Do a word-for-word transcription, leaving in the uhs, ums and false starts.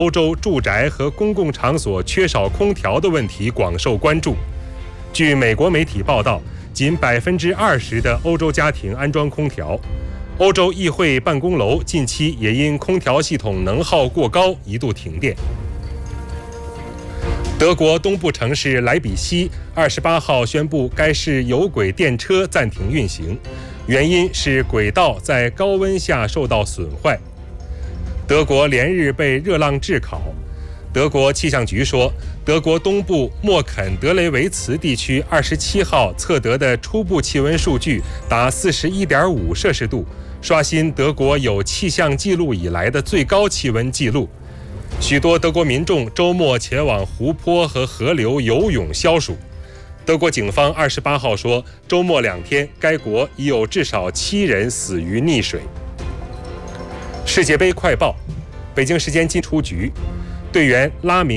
欧洲住宅和公共场所缺少空调的问题广受关注。据美国媒体报道，仅百分之二十的欧洲家庭安装空调。欧洲议会办公楼近期也因空调系统能耗过高一度停电。德国东部城市莱比锡二十八号宣布，该市有轨电车暂停运行，原因是轨道在高温下受到损坏。德国连日被热浪炙烤。德国气象局说，德国东部默肯德雷维茨地区二十七号测得的初步气温数据达 四十一点五摄氏度，刷新德国有气象记录以来的最高气温记录。许多德国民众周末前往湖泊和河流游泳消暑。德国警方二十八号说，周末两天，该国已有至少七人死于溺水。世界杯快报，北京时间今出局，队员拉明